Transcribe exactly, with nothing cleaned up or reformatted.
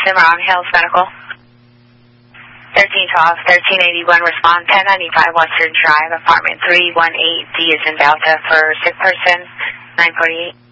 Cimarron Hills Medical. thirteen twelve, thirteen eighty-one, respond ten ninety-five Western Drive, apartment three one eight, D is in Delta for sick person, nine forty-eight.